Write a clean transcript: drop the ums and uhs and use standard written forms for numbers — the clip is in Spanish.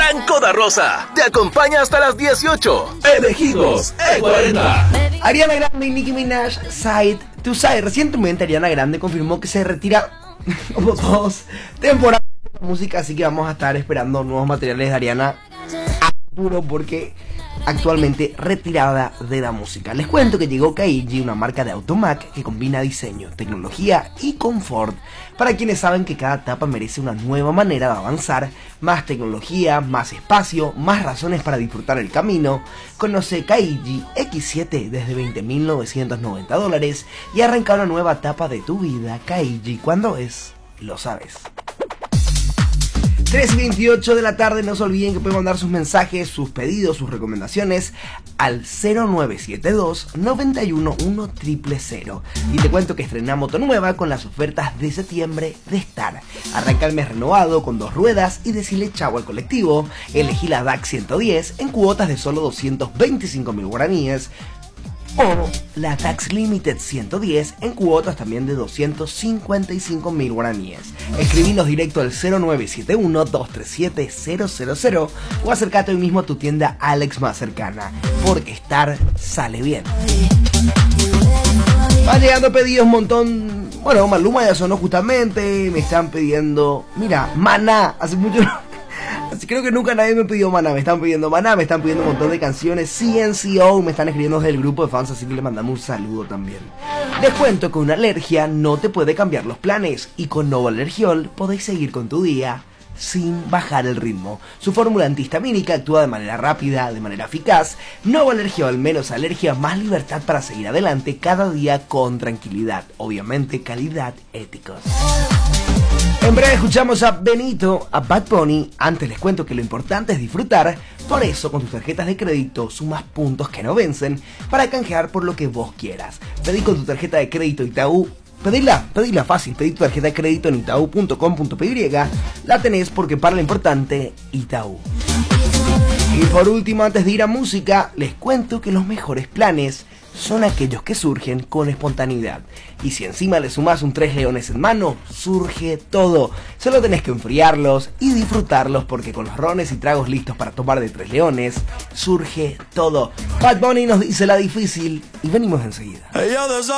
Blanco da Rosa te acompaña hasta las 18. Elegidos E40. Ariana Grande y Nicki Minaj, Side to Side. Recientemente Ariana Grande confirmó que se retira como 2 temporadas de música, así que vamos a estar esperando nuevos materiales de Ariana a futuro porque actualmente retirada de la música. Les cuento que llegó Kaiji, una marca de Automac que combina diseño, tecnología y confort para quienes saben que cada etapa merece una nueva manera de avanzar, más tecnología, más espacio, más razones para disfrutar el camino. Conoce Kaiji X7 desde $20.990 y arranca una nueva etapa de tu vida. Kaiji, ¿cuándo es? Lo sabes. 3:28 de la tarde, no se olviden que pueden mandar sus mensajes, sus pedidos, sus recomendaciones al 0972 91 1000. Y te cuento que estrena moto nueva con las ofertas de septiembre de Star. Arranca el mes renovado con 2 ruedas y decirle chau al colectivo. Elegí la DAX 110 en cuotas de solo 225.000 guaraníes. O la Tax Limited 110 en cuotas también de 255.000 guaraníes. Escribinos directo al 0971-237-000 o acércate hoy mismo a tu tienda Alex más cercana, porque Star sale bien. Van llegando pedidos un montón. Bueno, Maluma ya sonó justamente. Me están pidiendo, mira, Maná. Hace mucho creo que nunca nadie me pidió Maná. Me están pidiendo Maná, me están pidiendo un montón de canciones. CNCO me están escribiendo desde el grupo de fans, así que le mandamos un saludo también. Les cuento que una alergia no te puede cambiar los planes, y con Novo Alergiol podéis seguir con tu día sin bajar el ritmo. Su fórmula antihistamínica actúa de manera rápida, de manera eficaz. Novo Alergiol, menos alergia, más libertad para seguir adelante cada día con tranquilidad. Obviamente calidad, éticos. En breve escuchamos a Benito, a Bad Bunny. Antes les cuento que lo importante es disfrutar. Por eso con tus tarjetas de crédito sumas puntos que no vencen para canjear por lo que vos quieras. Pedí con tu tarjeta de crédito Itaú. Pedila fácil. Pedí tu tarjeta de crédito en itaú.com.py. La tenés porque para lo importante, Itaú. Y por último, antes de ir a música, les cuento que los mejores planes son aquellos que surgen con espontaneidad. Y si encima le sumás un 3 leones en mano, surge todo. Solo tenés que enfriarlos y disfrutarlos, porque con los rones y tragos listos para tomar de 3 leones, surge todo. Bad Bunny nos dice la difícil y venimos enseguida.